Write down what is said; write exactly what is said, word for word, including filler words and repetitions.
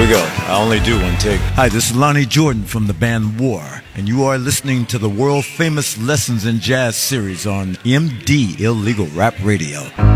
we go. I only do one take. Hi, this is Lonnie Jordan from the band War, and you are listening to the world-famous Lessons in Jazz series on M D Illegal Rap Radio.